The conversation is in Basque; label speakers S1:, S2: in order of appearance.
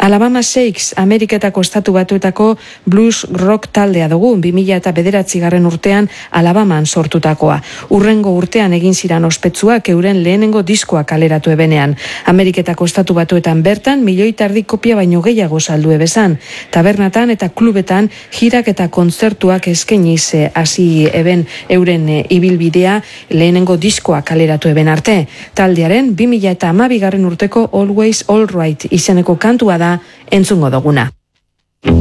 S1: Alabama Shakes, Ameriketako estatu batuetako blues rock taldea dugu, 2009 urtean Alabaman sortutakoa. Urrengo urtean egin ziran ospetsuak euren lehenengo diskoa kaleratu ebenean. Ameriketako estatu batuetan bertan, 1,5 milioi kopia baino gehiago saldu ebezan. Tabernatan eta klubetan jirak eta kontzertuak eskainiz hasi eben euren ibilbidea lehenengo diskoa kaleratu eben arte. Taldearen 2012 urteko Always All Right izeneko kantua da entzungo duguna.